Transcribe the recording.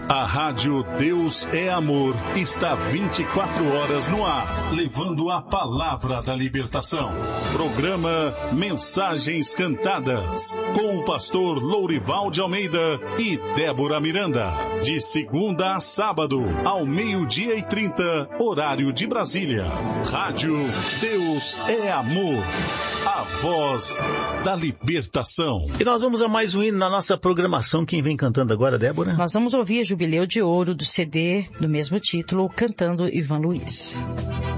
A Rádio Deus é Amor está 24 horas no ar, levando a palavra da libertação. Programa Mensagens Cantadas, com o pastor Lourival de Almeida e Débora Miranda. De segunda a sábado, ao 12:30, horário de Brasília. Rádio Deus é Amor, a voz da libertação. E nós vamos a mais um hino na nossa programação. Quem vem cantando agora, Débora? Nós vamos ouvir Jubileu de Ouro, do CD do mesmo título, cantando Ivan Luiz.